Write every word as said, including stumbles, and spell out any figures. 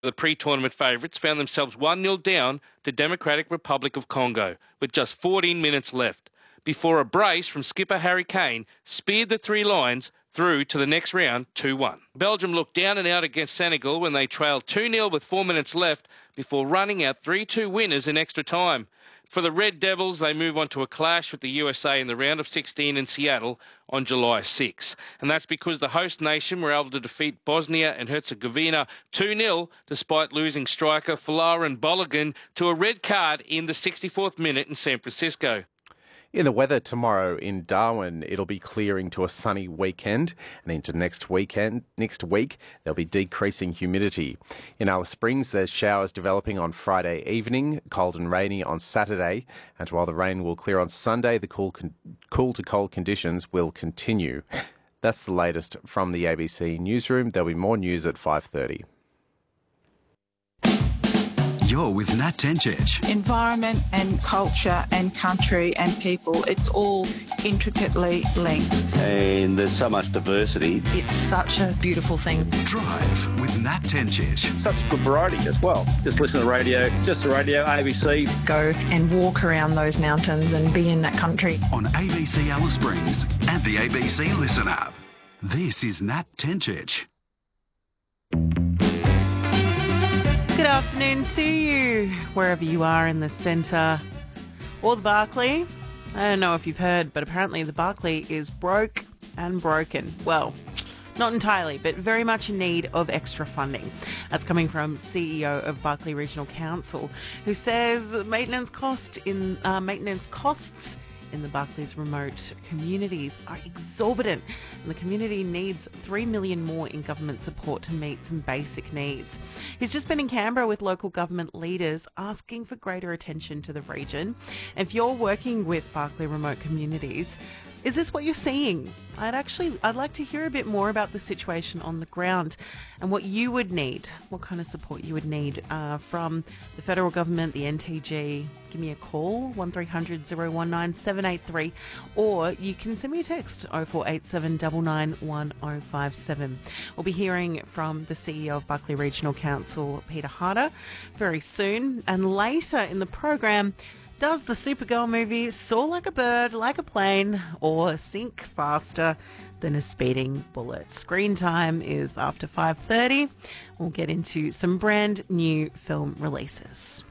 The pre-tournament favourites found themselves one nil down to Democratic Republic of Congo with just fourteen minutes left, before a brace from skipper Harry Kane speared the Three Lions through to the next round two one. Belgium looked down and out against Senegal when they trailed two nil with four minutes left before running out three two winners in extra time. For the Red Devils, they move on to a clash with the U S A in the round of sixteen in Seattle on July sixth. And that's because the host nation were able to defeat Bosnia and Herzegovina two nil despite losing striker Folarin Balogun to a red card in the sixty-fourth minute in San Francisco. In the weather tomorrow in Darwin, it'll be clearing to a sunny weekend, and into next weekend, next week, there'll be decreasing humidity. In Alice Springs, there's showers developing on Friday evening, cold and rainy on Saturday, and while the rain will clear on Sunday, the cool, con- cool to cold conditions will continue. That's the latest from the A B C newsroom. There'll be more news at five thirty. You're with Nat Tencic. Environment and culture and country and people, it's all intricately linked. And there's so much diversity. It's such a beautiful thing. Drive with Nat Tencic. Such good variety as well. Just listen to the radio, just the radio, A B C. Go and walk around those mountains and be in that country. On A B C Alice Springs and the A B C Listen app. This is Nat Tencic. Good afternoon to you, wherever you are in the centre or the Barclay. I don't know if you've heard, but apparently the Barclay is broke and broken. Well, not entirely, but very much in need of extra funding. That's coming from C E O of Barclay Regional Council, who says maintenance cost in uh, maintenance costs in the Barclay's remote communities are exorbitant, and the community needs three million dollars more in government support to meet some basic needs. He's just been in Canberra with local government leaders asking for greater attention to the region. If you're working with Barclay remote communities, is this what you're seeing? I'd actually, I'd like to hear a bit more about the situation on the ground and what you would need, what kind of support you would need uh, from the federal government, the N T G. Give me a call, one three hundred oh one nine seven eight three, or you can send me a text, oh four eight seven nine nine one oh five seven. We'll be hearing from the C E O of Barclay Regional Council, Peter Harder, very soon. And later in the program, does the Supergirl movie soar like a bird, like a plane, or sink faster than a speeding bullet? Screen time is after five thirty. We'll get into some brand new film releases.